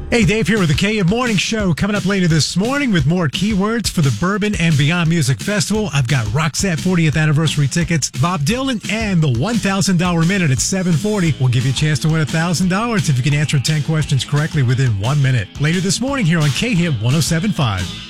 Hey, Dave here with the KM Morning Show. Coming up later this morning with more keywords for the Bourbon and Beyond Music Festival. I've got Roxette 40th Anniversary tickets, Bob Dylan, and the $1,000 minute at 7:40. We'll give you a chance to win $1,000 if you can answer 10 questions correctly within 1 minute. Later this morning here on KHIT 107.5.